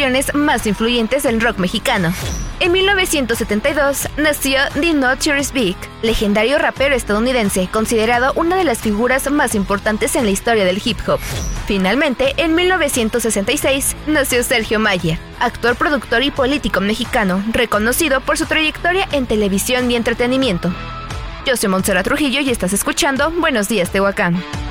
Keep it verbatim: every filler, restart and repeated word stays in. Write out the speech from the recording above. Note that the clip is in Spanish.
generaciones más influyentes del rock mexicano. En mil novecientos setenta y dos nació The Notorious Big, legendario rapero estadounidense, considerado una de las figuras más importantes en la historia del hip hop. Finalmente, en mil novecientos sesenta y seis nació Sergio Mayer, actor, productor y político mexicano, reconocido por su trayectoria en televisión y entretenimiento. Yo soy Montserrat Trujillo y estás escuchando Buenos Días, Tehuacán.